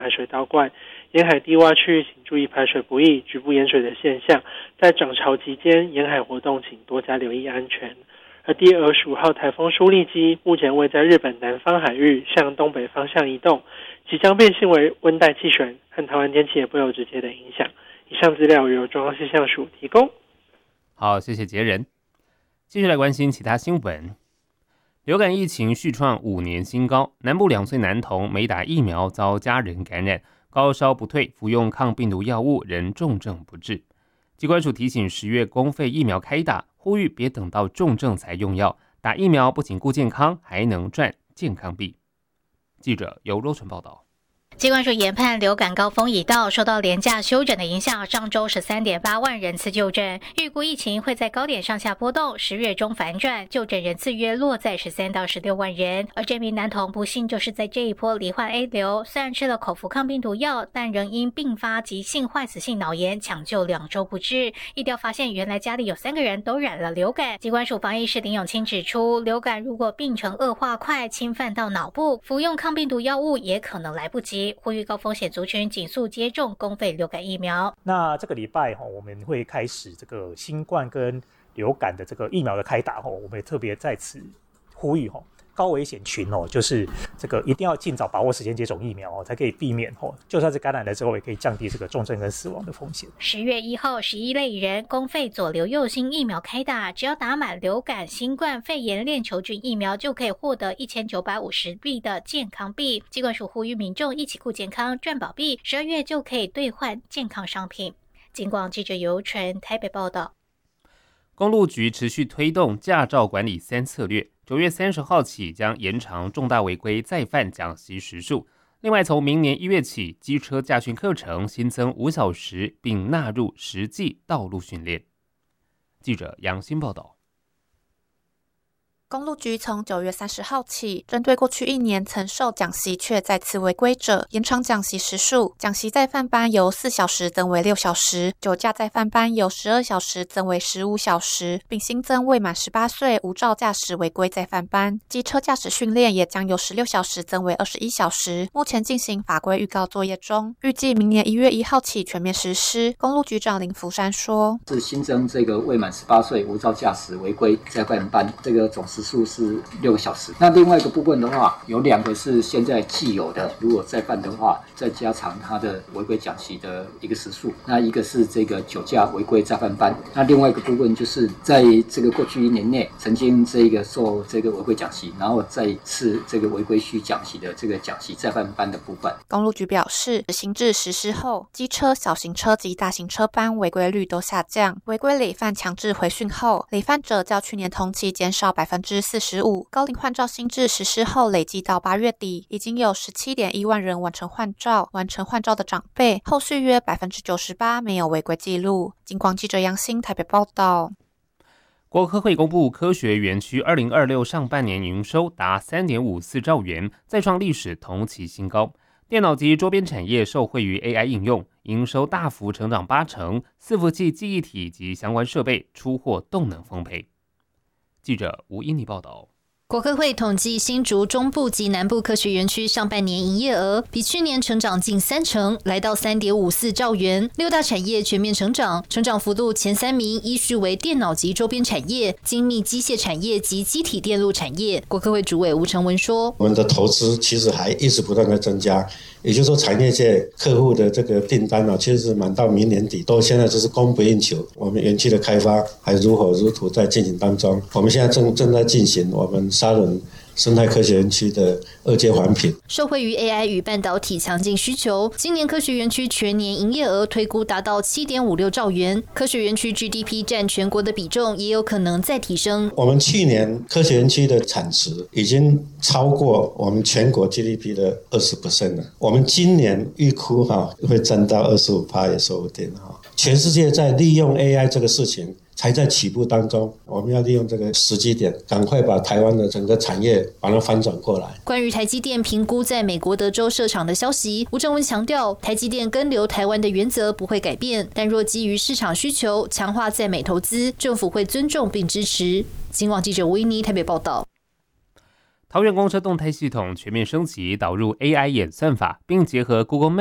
排水倒灌，沿海低洼区域请注意排水不易、局部淹水的现象。在涨潮期间，沿海活动请多加留意安全。而第25号台风舒力基目前位在日本南方海域，向东北方向移动，即将变性为温带气旋，和台湾天气也不有直接的影响。以上资料由中央气象署提供。 好，谢谢杰仁。继续来关心其他新闻。流感疫情续创5年新高，南部2岁男童没打疫苗遭家人感染，高烧不退，服用抗病毒药物仍重症不治。疾管署提醒10月公费疫苗开打，呼吁别等到重症才用药，打疫苗不仅顾健康，还能赚健康币。记者由若纯报道。 疾管署研判流感高峰已到，受到连假休诊的影响，上周13.8万人次就诊，预估疫情会在高点上下波动，10月中反转，就诊人次约落在13到16万人。而这名男童不幸就是在这一波罹患 A 流，虽然吃了口服抗病毒药，但仍因并发急性坏死性脑炎抢救2周不治。疫调发现，原来家里有3个人都染了流感。疾管署防疫师林永清指出，流感如果病程恶化快，侵犯到脑部，服用抗病毒药物也可能来不及。呼吁高风险族群紧速接种公费流感疫苗。 那这个礼拜我们会开始这个新冠跟流感的这个疫苗的开打，我们也特别在此呼吁高危险群就是这个一定要尽早把握时间接种疫苗才可以避免就算是感染了之后，也可以降低这个重症跟死亡的风险。 10月1号11类人公费左流右星疫苗开打，只要打满流感、新冠、肺炎链球菌疫苗，就可以获得1950币的健康币。疾管署呼吁民众一起顾健康赚宝币，12月就可以兑换健康商品。警广记者尤纯台北报道。 公路局持续推动驾照管理3策略，9月30号起将延长重大违规再犯讲习时数。另外，从明年1月起，机车驾训课程新增5小时，并纳入实际道路训练。记者杨欣报道。 公路局从9月30号起，针对过去1年曾受讲习却再次违规者，延长讲习时数。讲习再犯班由4小时增为6小时，酒驾再犯班由12小时增为15小时，并新增未满18岁无照驾驶违规再犯班。机车驾驶训练也将由16小时增为21小时，目前进行法规预告作业中，预计明年1月1号起全面实施。公路局长林福山说：“ 是新增这个未满18岁无照驾驶违规再犯班，这个总时数是6个小时。那另外一个部分的话，有2个是现在既有的，如果再犯的话，再加长它的违规讲习的一个时数。那一个是这个酒驾违规再犯班。那另外一个部分就是在这个过去1年内曾经这个受这个违规讲习，然后再次这个违规需讲习的这个讲习再犯班的部分。” 公路局表示，新制实施后，机车、小型车及大型车班违规率都下降，违规累犯强制回训后，累犯者较去年同期减少45%。高龄换照新制实施后，累计到8月底，已经有17.1万人完成换照。完成换照的长辈，后续约98%没有违规记录。警广记者杨欣台北报道。 国科会公布科学园区2026上半年营收达3.54兆元，再创历史同期新高。电脑及周边产业受惠于 AI 应用，营收大幅成长80%，伺服器、记忆体及相关设备出货动能丰沛。记者吴英妮报道。 国科会统计新竹中部及南部科学园区上半年营业额比去年成长近30%，来到3.54兆元。6大产业全面成长，成长幅度前3名依序为电脑及周边产业、精密机械产业及机体电路产业。国科会主委吴成文说：“ 我们的投资其实还一直不断的增加。”也就是说，产业界客户的这个订单其实满到明年底，都现在就是供不应求。我们园区的开发还如火如荼在进行当中。我们现在正在进行我们沙仑生态科学园区的2阶环评。 受惠于 AI 与半导体强劲需求，今年科学园区全年营业额推估达到7.56兆元。科学园区 GDP 占全国的比重也有可能再提升。我们去年科学园区的产值已经超过我们全国 GDP 的20% 了。我们今年预估会增到25%也说不定。全世界在利用 AI 这个事情才在起步当中，我们要利用这个时机点，赶快把台湾的整个产业把它翻转过来。 关于台积电评估在美国德州设厂的消息，吴正文强调，台积电跟留台湾的原则不会改变，但若基于市场需求强化在美投资，政府会尊重并支持。警广记者吴依妮台北报道。 桃园公车动态系统全面升级，导入 AI 演算法，并结合 Google Map